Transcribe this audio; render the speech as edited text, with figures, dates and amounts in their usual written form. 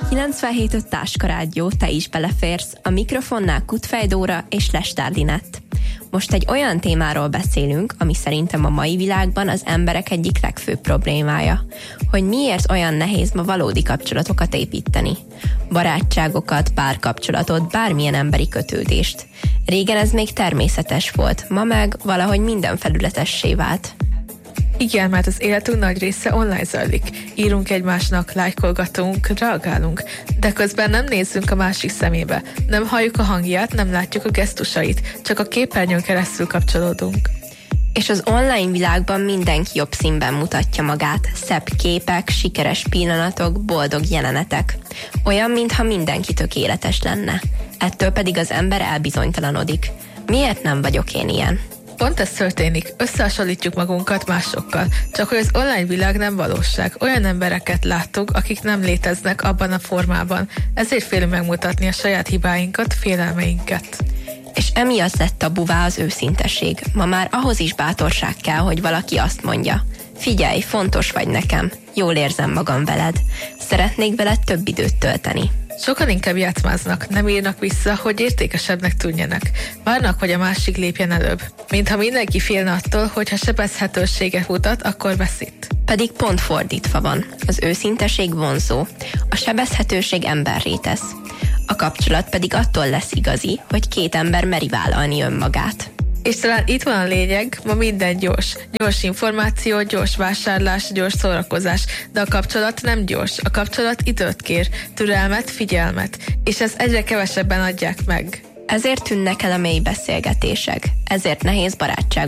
97.5 Táskarádió, te is beleférsz, a mikrofonnál Kutfej Dóra és Lestár Linett. Most egy olyan témáról beszélünk, ami szerintem a mai világban az emberek egyik legfőbb problémája. Hogy miért olyan nehéz ma valódi kapcsolatokat építeni. Barátságokat, párkapcsolatot, bármilyen emberi kötődést. Régen ez még természetes volt, ma meg valahogy minden felületessé vált. Igen, mert az életünk nagy része online zajlik. Írunk egymásnak, lájkolgatunk, reagálunk, de közben nem nézzünk a másik szemébe. Nem halljuk a hangját, nem látjuk a gesztusait, csak a képernyőn keresztül kapcsolódunk. És az online világban mindenki jobb színben mutatja magát. Szebb képek, sikeres pillanatok, boldog jelenetek. Olyan, mintha mindenki tökéletes lenne. Ettől pedig az ember elbizonytalanodik. Miért nem vagyok én ilyen? Pont ez történik, összehasonlítjuk magunkat másokkal, csak hogy az online világ nem valóság. Olyan embereket láttuk, akik nem léteznek abban a formában, ezért félünk megmutatni a saját hibáinkat, félelmeinket. És emiatt lett tabuvá az őszinteség. Ma már ahhoz is bátorság kell, hogy valaki azt mondja: figyelj, fontos vagy nekem, jól érzem magam veled, szeretnék veled több időt tölteni. Sokan inkább játszmáznak, nem írnak vissza, hogy értékesebbnek tűnjenek. Várnak, hogy a másik lépjen előbb. Mintha mindenki félne attól, hogy ha sebezhetőséget mutat, akkor veszít. Pedig pont fordítva van. Az őszinteség vonzó. A sebezhetőség emberré tesz. A kapcsolat pedig attól lesz igazi, hogy két ember meri vállalni önmagát. És talán itt van a lényeg, ma minden gyors. Gyors információ, gyors vásárlás, gyors szórakozás. De a kapcsolat nem gyors. A kapcsolat időt kér, türelmet, figyelmet. És ezt egyre kevesebben adják meg. Ezért tűnnek el a mély beszélgetések. Ezért nehéz barátság